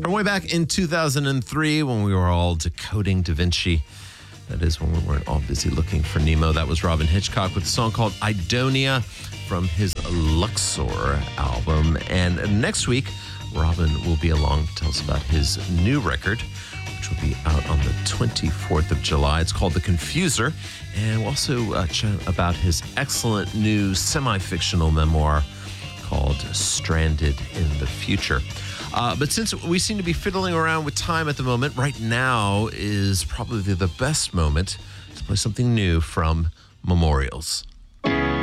From way back in 2003 when we were all decoding Da Vinci. That is when we weren't all busy looking for Nemo. That was Robyn Hitchcock with a song called Idonia from his Luxor album. And next week, Robyn will be along to tell us about his new record, which will be out on the 24th of July. It's called The Confuser. And we'll also chat about his excellent new semi-fictional memoir called Stranded in the Future. But since we seem to be fiddling around with time at the moment, right now is probably the best moment to play something new from Memorials.